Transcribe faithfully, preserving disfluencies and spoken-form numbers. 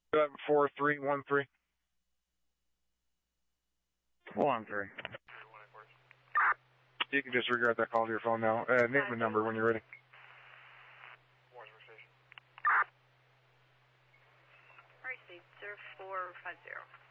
seven four three one three. One three. You can disregard that call to your phone now. Uh, name and number when you're ready. Received, zero four five zero.